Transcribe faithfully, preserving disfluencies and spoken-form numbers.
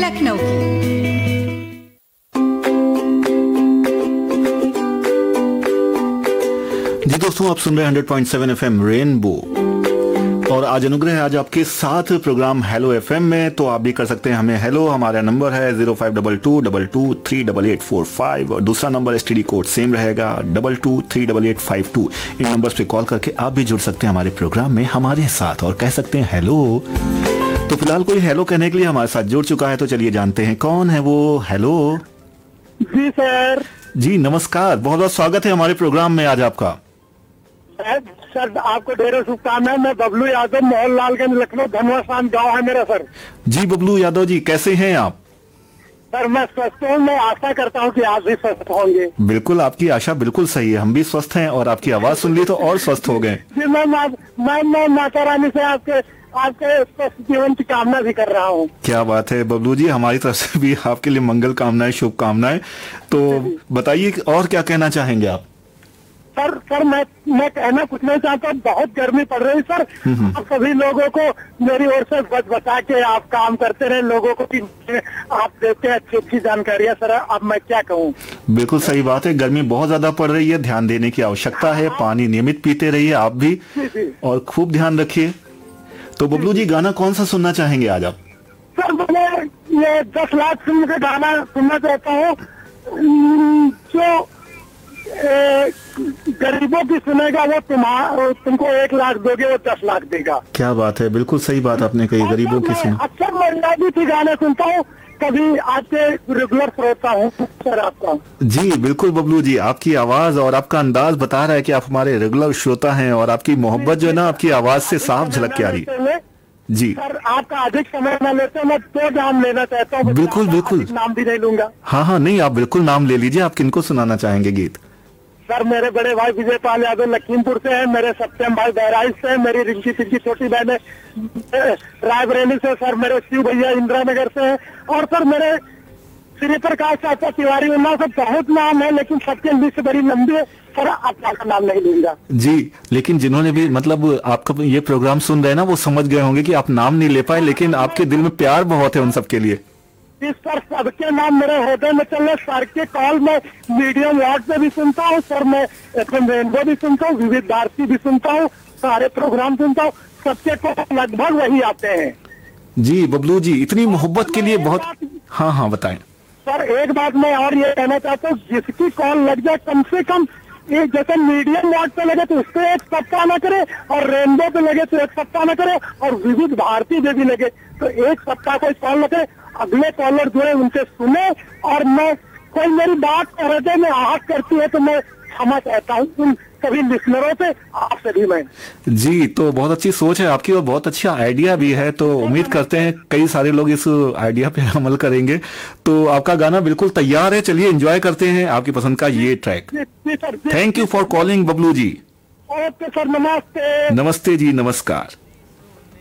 लखनऊ की। जी दोस्तों, आप सुन रहे हैं hundred point seven F M rainbow और आज अनुग्रह है आज आपके साथ प्रोग्राम हेलो एफएम में। तो आप भी कर सकते हैं हमें हेलो। हमारा नंबर है zero five double two double two three double eight four five और दूसरा नंबर एसटीडी कोड सेम रहेगा double two three double eight five to. In numbers पे कॉल करके आप भी जुड़ सकते हैं हमारे प्रोग्राम में हमारे साथ और कह सकते हैं हेलो। तो फिलहाल कोई हेलो कहने के लिए हमारे साथ जुड़ चुका है, तो चलिए जानते हैं कौन है वो। हेलो जी सर। जी नमस्कार, बहुत बहुत स्वागत है हमारे प्रोग्राम में आज आपका। सर आपको ढेरों शुभकामनाएं। मैं बबलू यादव, मोहनलालगंज, लखनऊ, धनवासान गांव है मेरा सर। जी बबलू यादव जी, कैसे हैं आप? सर मैं स्वस्थ हूँ। मैं आशा करता हूँ कि आप भी स्वस्थ होंगे। बिल्कुल, आपकी आशा बिल्कुल सही है। हम भी स्वस्थ हैं और आपकी आवाज सुन ली तो और स्वस्थ हो गए। जी मैं मैं मैं माता रानी से आपके आपके स्वस्थ जीवन की कामना भी कर रहा हूँ। क्या बात है बबलू जी, हमारी तरफ से भी आपके लिए मंगल कामनाएं, शुभकामनाएं। तो बताइए और क्या कहना चाहेंगे आप? सर सर मैं मैं कहना कुछ नहीं चाहता। बहुत गर्मी पड़ रही सर। आप सभी लोगों को मेरी ओर से बच बचा के आप काम करते रहे, लोगों को कि आप देते हैं अच्छी अच्छी जानकारियां। सर अब मैं क्या कहूँ। बिल्कुल सही बात है, गर्मी बहुत ज्यादा पड़ रही है, ध्यान देने की आवश्यकता है। पानी नियमित पीते रहिए आप भी और खूब ध्यान रखिए। तो बबलू जी, गाना कौन सा सुनना चाहेंगे आज आप? सर मैं ये दस लाख फिल्म का गाना सुनना चाहता हूँ जो ए, गरीबों की सुनेगा वो तुम्हारा तुमको एक लाख दोगे, वो दस लाख देगा। क्या बात है, बिल्कुल सही बात आपने कही, गरीबों की सुन। अक्सर मैं पंजाबी की गाने सुनता हूँ, कभी आपके रेगुलर श्रोता हूँ सर आपका। जी बिल्कुल बबलू जी, आपकी आवाज और आपका अंदाज बता रहा है कि आप हमारे रेगुलर श्रोता हैं और आपकी मोहब्बत जो है ना आपकी आवाज से साफ झलक के आ रही है। जी सर आपका अधिक समय न लेते मैं दो नाम लेना चाहता हूँ। बिल्कुल बिल्कुल, नाम भी नहीं लूंगा। हाँ हाँ नहीं, आप बिल्कुल नाम ले लीजिए। आप किनको सुनाना चाहेंगे गीत? सर मेरे बड़े भाई विजय पाल यादव लखीमपुर से है, मेरे सत्यम भाई बहराइच से है, मेरी रिंकी सिंह छोटी बहन रायबरेली से, सर मेरे शिव भैया इंदिरा नगर से है, और सर मेरे श्री प्रकाश चाचा तिवारी उन्ना से बहुत नाम है, लेकिन सबके लिस्ट बड़ी लंबी है सर। आपका नाम नहीं लूंगा जी। लेकिन जिन्होंने भी मतलब आपका ये प्रोग्राम सुन रहे हैं ना, वो समझ गए होंगे कि आप नाम नहीं ले पाए, लेकिन आपके दिल में प्यार बहुत है उन सबके लिए। इस सर सबके नाम मेरे होते में चल रहे। सर के कॉल में मीडियम वार्ड पे भी सुनता हूँ सर, मैं एफएम रेनबो भी सुनता हूँ, विविध भारती भी सुनता हूँ, सारे प्रोग्राम सुनता हूँ, सबके कॉल लगभग वही आते हैं। जी बबलू जी, इतनी मोहब्बत के लिए बहुत। हाँ हाँ बताएं सर। एक बात मैं और ये कहना चाहता हूँ, जिसकी कॉल लग जाए कम से कम एक, जैसे मीडियम वार्ड पे लगे तो उसको एक सप्ताह न करे, और रेनबो पे लगे तो एक सप्ताह न करे, और विविध भारती पे भी लगे तो एक सप्ताह कोई कॉल न करे। अगले कॉलर जो है उनसे सुने, और मैं कोई मेरी बात कर रहे थे मैं आहत करती है तो मैं क्षमा चाहता हूँ उन सभी लिसनरों से, आप सभी में। जी तो बहुत अच्छी सोच है आपकी और बहुत अच्छा आइडिया भी है। तो उम्मीद करते हैं कई सारे लोग इस आइडिया पे अमल करेंगे। तो आपका गाना बिल्कुल तैयार है, चलिए एंजॉय करते हैं आपकी पसंद का ये track. Thank you for calling Bablu ji. Okay sir, नमस्ते। नमस्ते जी, नमस्कार।